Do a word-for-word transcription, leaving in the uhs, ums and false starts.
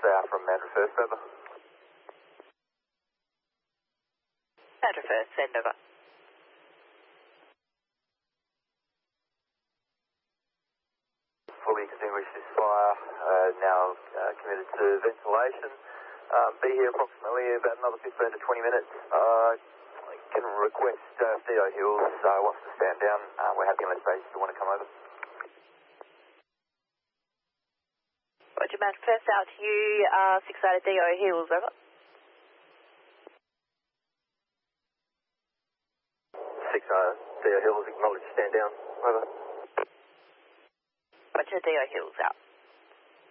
uh, from Mandra First, over. Mandra First, send over. Fully extinguished this fire, uh, now uh, committed to ventilation. Uh, be here approximately about another fifteen to twenty minutes. Uh, I can request uh, D O Hills uh, wants to stand down. Uh, we're happy unless they still want to come over. Roger, man. First out to you, uh, six out of D O Hills, over. six uh, D O Hills, acknowledge stand down, over. Roger, D O Hills out.